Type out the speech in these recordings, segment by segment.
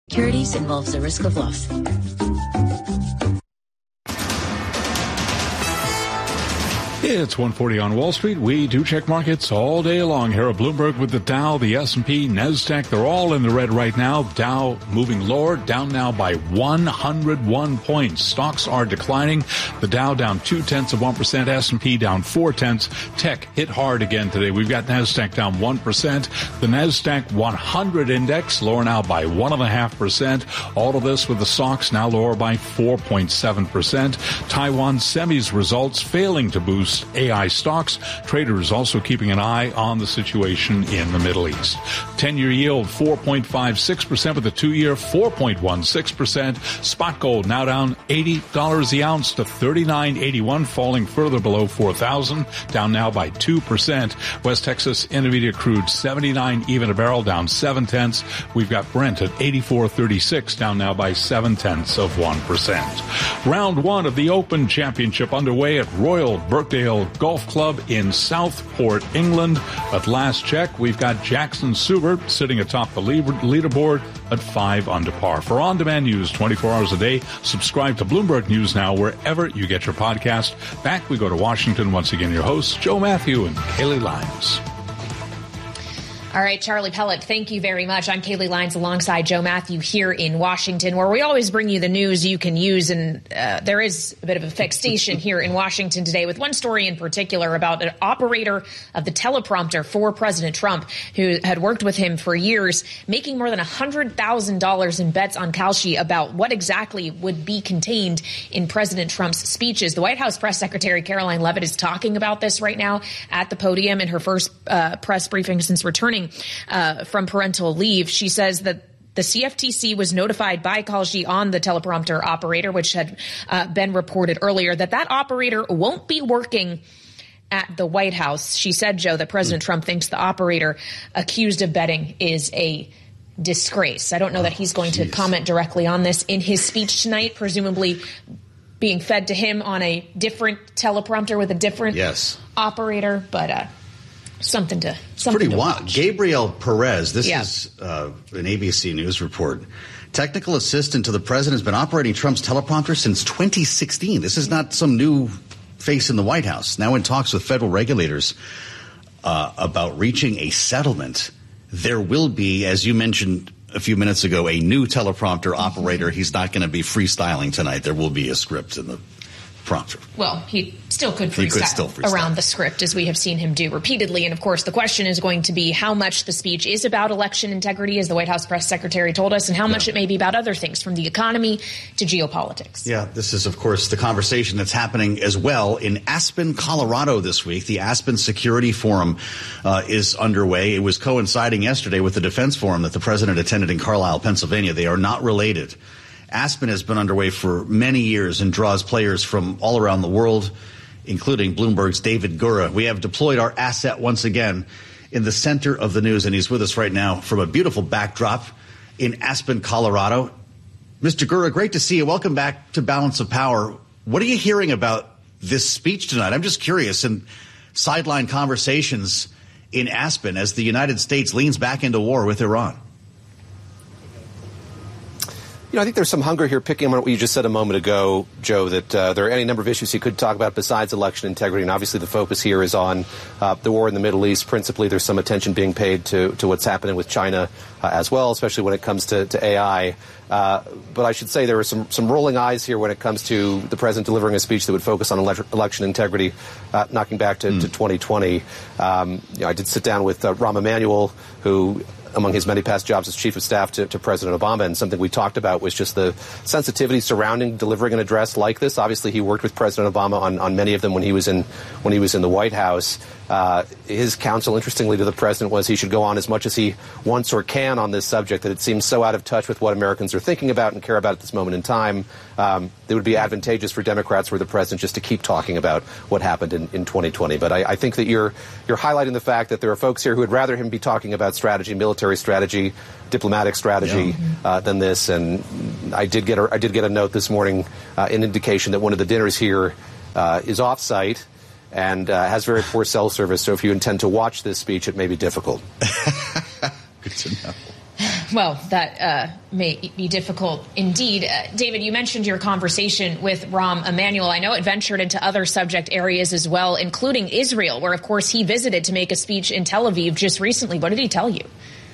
Securities involves a risk of loss. It's 1:40 on Wall Street. We do check markets all day long here at Bloomberg with the Dow, the S&P, NASDAQ. They're all in the red right now. Dow moving lower, down now by 101 points. Stocks are declining. The Dow down 0.2%, S&P down 0.4. Tech hit hard again today. We've got NASDAQ down 1%. The NASDAQ 100 index lower now by 1.5%. All of this with the stocks now lower by 4.7%. Taiwan semis results failing to boost AI stocks. Traders also keeping an eye on the situation in the Middle East. 10-year yield 4.56% with the 2-year 4.16%. Spot gold now down $80 the ounce to $39.81, falling further below 4,000, down now by 2%. West Texas Intermediate crude 79 even a barrel, down 0.7. We've got Brent at 84.36, down now by 0.7%. Round one of the Open Championship underway at Royal Birkdale Golf Club in Southport, England. At last check, we've got Jackson Subert sitting atop the leaderboard at 5 under par. For on-demand news 24 hours a day, subscribe to Bloomberg News Now wherever you get your podcast. Back we go to Washington. Once again, your hosts, Joe Matthew and Kaylee Lyons. All right, Charlie Pellet, thank you very much. I'm Kaylee Lyons alongside Joe Matthew here in Washington, where we always bring you the news you can use. And there is a bit of a fixation here in Washington today with one story in particular about an operator of the teleprompter for President Trump who had worked with him for years, making more than $100,000 in bets on Kalshi about what exactly would be contained in President Trump's speeches. The White House press secretary Caroline Leavitt is talking about this right now at the podium in her first press briefing since returning from parental leave. She says that the CFTC was notified by Kalshi on the teleprompter operator, which had been reported earlier, that operator won't be working at the White House. She said, Joe, that President Trump thinks the operator accused of betting is a disgrace. I don't know that he's going to comment directly on this in his speech tonight, presumably being fed to him on a different teleprompter with a different operator, but something pretty to wild. Watch. Gabriel Perez, this is an ABC News report. Technical assistant to the president has been operating Trump's teleprompter since 2016. This is not some new face in the White House. Now in talks with federal regulators about reaching a settlement. There will be, as you mentioned a few minutes ago, a new teleprompter operator. He's not going to be freestyling tonight. There will be a script in the prompter. Well, he still could freestyle around the script, as we have seen him do repeatedly. And of course, the question is going to be how much the speech is about election integrity, as the White House press secretary told us, and how much it may be about other things, from the economy to geopolitics. Yeah, this is, of course, the conversation that's happening as well in Aspen, Colorado this week. The Aspen Security Forum is underway. It was coinciding yesterday with the Defense Forum that the president attended in Carlisle, Pennsylvania. They are not related. Aspen has been underway for many years and draws players from all around the world, including Bloomberg's David Gura. We have deployed our asset once again in the center of the news, and he's with us right now from a beautiful backdrop in Aspen, Colorado. Mr. Gura, great to see you. Welcome back to Balance of Power. What are you hearing about this speech tonight? I'm just curious, in sideline conversations in Aspen as the United States leans back into war with Iran. I think there's some hunger here, picking up on what you just said a moment ago, Joe, that there are any number of issues you could talk about besides election integrity. And obviously the focus here is on the war in the Middle East. Principally, there's some attention being paid to what's happening with China as well, especially when it comes to AI. But I should say there are some rolling eyes here when it comes to the president delivering a speech that would focus on election integrity, knocking back to 2020. I did sit down with Rahm Emanuel, who, among his many past jobs as chief of staff to President Obama, and something we talked about was just the sensitivity surrounding delivering an address like this. Obviously, he worked with President Obama on many of them when he was in the White House. His counsel, interestingly, to the president was he should go on as much as he wants or can on this subject, that it seems so out of touch with what Americans are thinking about and care about at this moment in time. It would be advantageous for Democrats, for the president, just to keep talking about what happened in 2020. But I think that you're highlighting the fact that there are folks here who would rather him be talking about strategy, military strategy, diplomatic strategy than this. And I did get a note this morning, an indication that one of the dinners here is off-site and has very poor cell service. So if you intend to watch this speech, it may be difficult. Good to know. Well, that may be difficult indeed. David, you mentioned your conversation with Rahm Emanuel. I know it ventured into other subject areas as well, including Israel, where, of course, he visited to make a speech in Tel Aviv just recently. What did he tell you?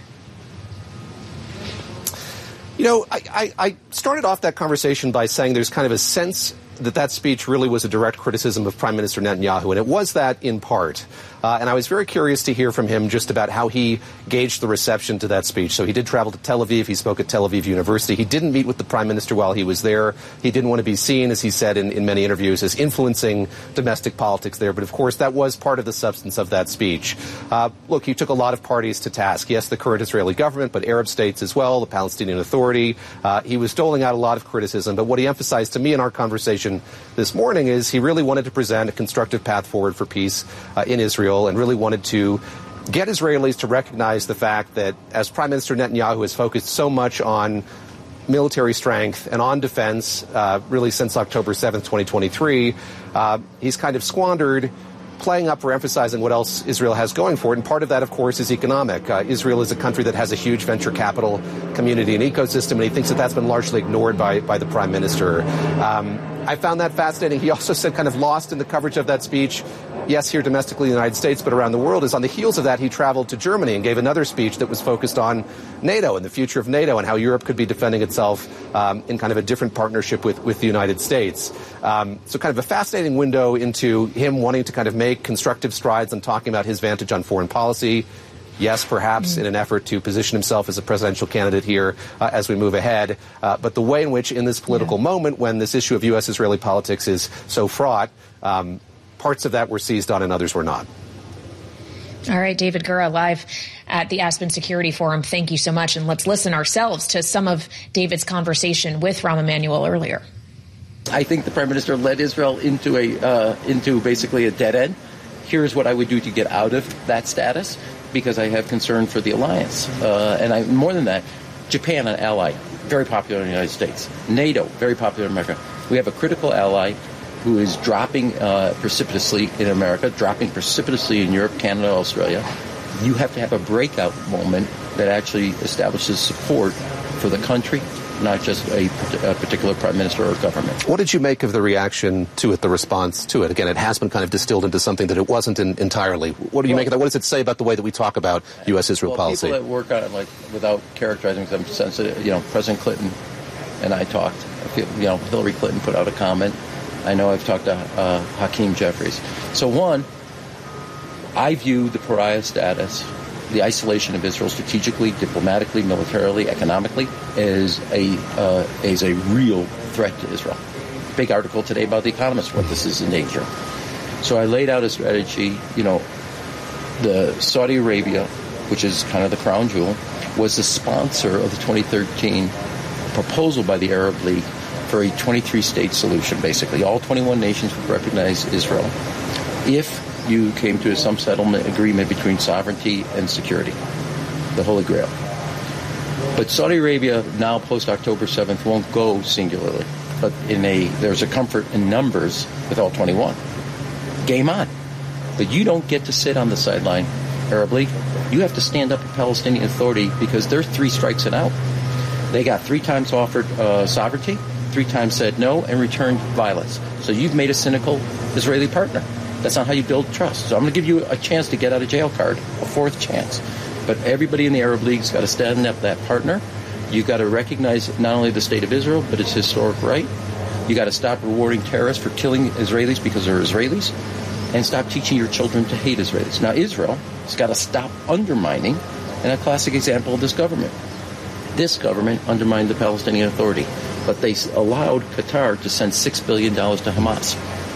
You know, I started off that conversation by saying there's kind of a sense that speech really was a direct criticism of Prime Minister Netanyahu, and it was that in part. And I was very curious to hear from him just about how he gauged the reception to that speech. So he did travel to Tel Aviv. He spoke at Tel Aviv University. He didn't meet with the Prime Minister while he was there. He didn't want to be seen, as he said in many interviews, as influencing domestic politics there. But, of course, that was part of the substance of that speech. Look, he took a lot of parties to task. Yes, the current Israeli government, but Arab states as well, the Palestinian Authority. He was doling out a lot of criticism. But what he emphasized to me in our conversation this morning is he really wanted to present a constructive path forward for peace in Israel, and really wanted to get Israelis to recognize the fact that as Prime Minister Netanyahu has focused so much on military strength and on defense, really since October 7th, 2023, he's kind of squandered playing up for emphasizing what else Israel has going for it. And part of that, of course, is economic. Israel is a country that has a huge venture capital community and ecosystem, and he thinks that that's been largely ignored by the Prime Minister. I found that fascinating. He also said, kind of lost in the coverage of that speech, yes, here domestically in the United States, but around the world, is on the heels of that, he traveled to Germany and gave another speech that was focused on NATO and the future of NATO and how Europe could be defending itself in kind of a different partnership with the United States. So kind of a fascinating window into him wanting to kind of make constructive strides and talking about his vantage on foreign policy. Yes, perhaps in an effort to position himself as a presidential candidate here as we move ahead. But the way in which in this political moment, when this issue of U.S.-Israeli politics is so fraught, parts of that were seized on and others were not. All right, David Gura, live at the Aspen Security Forum. Thank you so much. And let's listen ourselves to some of David's conversation with Rahm Emanuel earlier. I think the Prime Minister led Israel into basically a dead end. Here's what I would do to get out of that status, because I have concern for the alliance. And more than that, Japan, an ally, very popular in the United States. NATO, very popular in America. We have a critical ally who is dropping precipitously in America, dropping precipitously in Europe, Canada, Australia. You have to have a breakout moment that actually establishes support for the country, not just a particular prime minister or government. What did you make of the reaction to it, the response to it? Again, it has been kind of distilled into something that it wasn't entirely. What do you make of that? What does it say about the way that we talk about U.S.-Israel policy? People that work on it, like, without characterizing them sensitive, President Clinton and I talked. Hillary Clinton put out a comment. I know I've talked to Hakeem Jeffries. So one, I view the pariah status, the isolation of Israel strategically, diplomatically, militarily, economically, as a real threat to Israel. Big article today about The Economist, what this is in danger. So I laid out a strategy. The Saudi Arabia, which is kind of the crown jewel, was the sponsor of the 2013 proposal by the Arab League for a 23-state solution, basically. All 21 nations would recognize Israel if you came to some settlement agreement between sovereignty and security, the Holy Grail. But Saudi Arabia, now post-October 7th, won't go singularly. But there's a comfort in numbers with all 21. Game on. But you don't get to sit on the sideline, Arab League. You have to stand up for Palestinian Authority, because they're 3 strikes and out. They got 3 times offered sovereignty, 3 times said no, and returned violence. So you've made a cynical Israeli partner. That's not how you build trust. So I'm going to give you a chance to get out of jail card, a 4th chance. But everybody in the Arab League's got to stand up that partner. You've got to recognize not only the state of Israel, but its historic right. You got to stop rewarding terrorists for killing Israelis because they're Israelis, and stop teaching your children to hate Israelis. Now, Israel has got to stop undermining, and a classic example of this government. This government undermined the Palestinian Authority, but they allowed Qatar to send $6 billion to Hamas.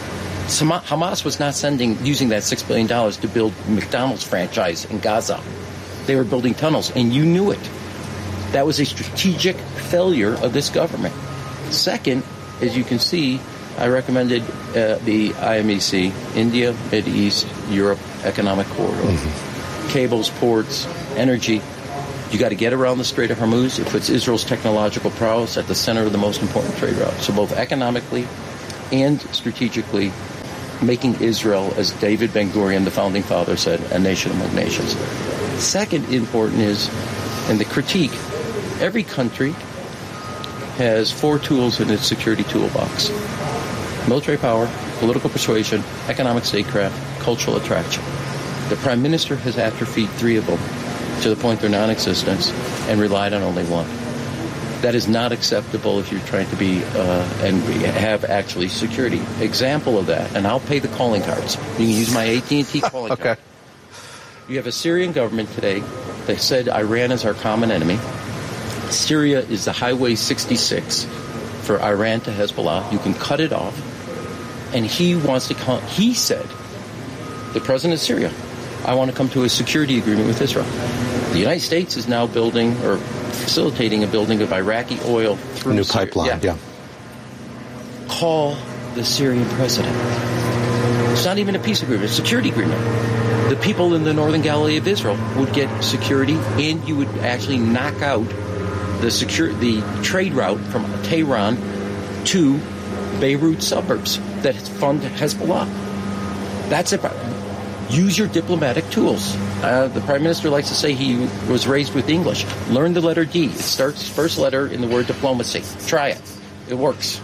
Hamas was not using that $6 billion to build McDonald's franchise in Gaza. They were building tunnels, and you knew it. That was a strategic failure of this government. Second, as you can see, I recommended the IMEC, India, Middle East, Europe Economic Corridor. Mm-hmm. Cables, ports, energy. You got to get around the Strait of Hormuz. It puts Israel's technological prowess at the center of the most important trade route. So both economically and strategically, making Israel, as David Ben-Gurion, the founding father, said, a nation among nations. Second important is, and the critique, Every country has 4 tools in its security toolbox: military power, political persuasion, economic statecraft, cultural attraction. The Prime Minister has atrophied 3 of them to the point they're non-existent and relied on only one. That is not acceptable if you're trying to be and have actually security. Example of that, and I'll pay the calling cards. You can use my AT&T calling card. You have a Syrian government today that said Iran is our common enemy. Syria is the Highway 66 for Iran to Hezbollah. You can cut it off. And he wants to come. He said, the president of Syria, I want to come to a security agreement with Israel. The United States is now building or facilitating a building of Iraqi oil through new Syria. pipeline. Yeah. Call the Syrian president. It's not even a peace agreement, it's a security agreement. The people in the northern Galilee of Israel would get security, and you would actually knock out the trade route from Tehran to Beirut suburbs that fund Hezbollah. That's it. Use your diplomatic tools. The Prime Minister likes to say he was raised with English. Learn the letter D. It starts first letter in the word diplomacy. Try it. It works.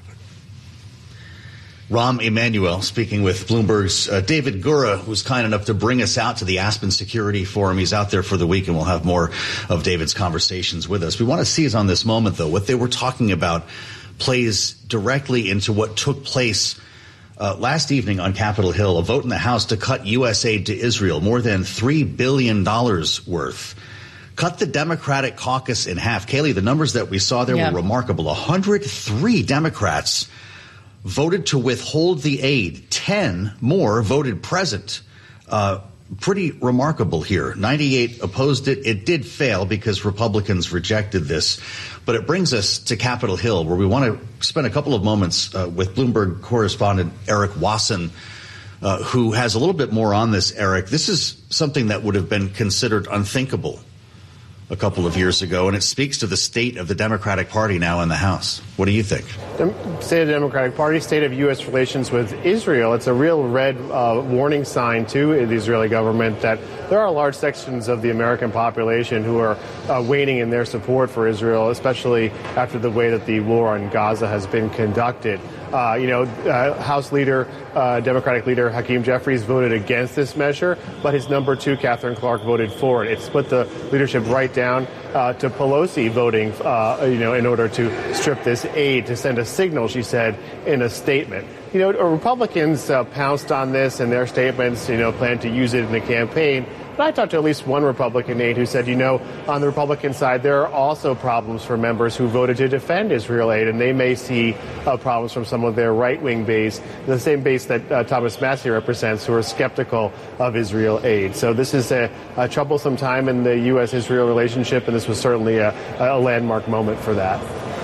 Rahm Emanuel speaking with Bloomberg's David Gura, who's kind enough to bring us out to the Aspen Security Forum. He's out there for the week, and we'll have more of David's conversations with us. We want to seize on this moment, though. What they were talking about plays directly into what took place last evening on Capitol Hill, a vote in the House to cut U.S. aid to Israel, more than $3 billion worth. Cut the Democratic caucus in half. Kayleigh, the numbers that we saw there were remarkable. 103 Democrats voted to withhold the aid. 10 more voted present. Pretty remarkable here. 98 opposed it. It did fail because Republicans rejected this. But it brings us to Capitol Hill, where we want to spend a couple of moments with Bloomberg correspondent Eric Wasson, who has a little bit more on this, Eric. This is something that would have been considered unthinkable a couple of years ago, and it speaks to the state of the Democratic Party now in the House. What do you think? State of the Democratic Party, state of U.S. relations with Israel. It's a real red warning sign to the Israeli government that there are large sections of the American population who are waning in their support for Israel, especially after the way that the war on Gaza has been conducted. House leader, Democratic leader Hakeem Jeffries voted against this measure, but his number 2, Catherine Clark, voted for it. It split the leadership right down to Pelosi voting, in order to strip this aid, to send a signal, she said, in a statement. Republicans pounced on this in their statements, plan to use it in the campaign. But I talked to at least one Republican aide who said, on the Republican side, there are also problems for members who voted to defend Israel aid, and they may see problems from some of their right-wing base, the same base that Thomas Massie represents, who are skeptical of Israel aid. So this is a troublesome time in the U.S.-Israel relationship, and this was certainly a landmark moment for that.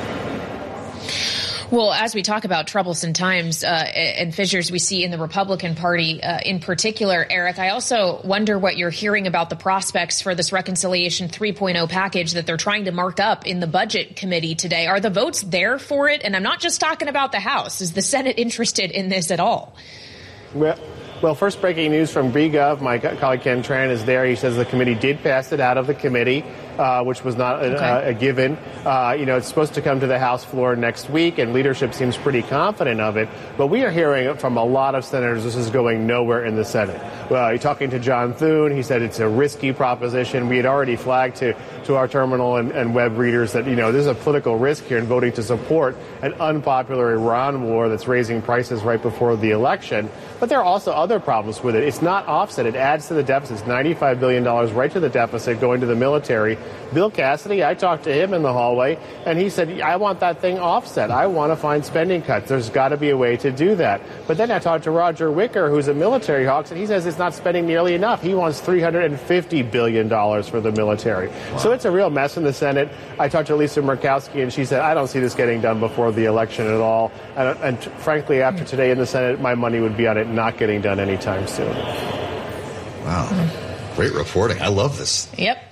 Well, as we talk about troublesome times and fissures we see in the Republican Party in particular, Eric, I also wonder what you're hearing about the prospects for this Reconciliation 3.0 package that they're trying to mark up in the Budget Committee today. Are the votes there for it? And I'm not just talking about the House. Is the Senate interested in this at all? Well, first breaking news from BGov. My colleague Ken Tran is there. He says the committee did pass it out of the committee, which was not a given. It's supposed to come to the House floor next week, and leadership seems pretty confident of it. But we are hearing from a lot of senators this is going nowhere in the Senate. Well, talking to John Thune, he said it's a risky proposition. We had already flagged to our terminal and web readers that, there's a political risk here in voting to support an unpopular Iran war that's raising prices right before the election. But there are also other problems with it. It's not offset. It adds to the deficit. It's $95 billion right to the deficit going to the military. Bill Cassidy, I talked to him in the hallway, and he said, I want that thing offset. I want to find spending cuts. There's got to be a way to do that. But then I talked to Roger Wicker, who's a military hawk, and he says it's not spending nearly enough. He wants $350 billion for the military. Wow. So it's a real mess in the Senate. I talked to Lisa Murkowski, and she said, I don't see this getting done before the election at all. And frankly, after today in the Senate, my money would be on it not getting done anytime soon. Wow. Great reporting. I love this. Yep.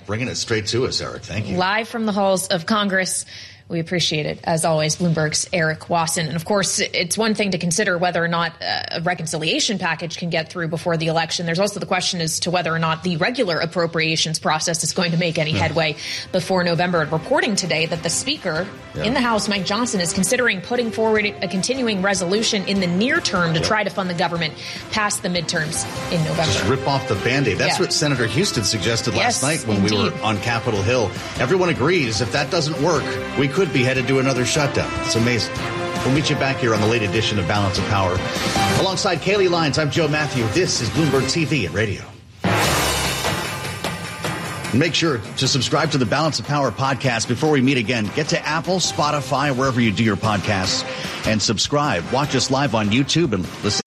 Bringing it straight to us, Eric. Thank you. Live from the halls of Congress. We appreciate it, as always. Bloomberg's Eric Wasson. And, of course, it's one thing to consider whether or not a reconciliation package can get through before the election. There's also the question as to whether or not the regular appropriations process is going to make any headway before November. And reporting today that the Speaker in the House, Mike Johnson, is considering putting forward a continuing resolution in the near term to try to fund the government past the midterms in November. Just rip off the Band-Aid. That's what Senator Houston suggested last night when we were on Capitol Hill. Everyone agrees if that doesn't work, we could be headed to another shutdown. It's amazing. We'll meet you back here on the late edition of Balance of Power. Alongside Kaylee Lyons, I'm Joe Matthew. This is Bloomberg TV and Radio. Make sure to subscribe to the Balance of Power podcast before we meet again. Get to Apple, Spotify, wherever you do your podcasts, and subscribe. Watch us live on YouTube and listen.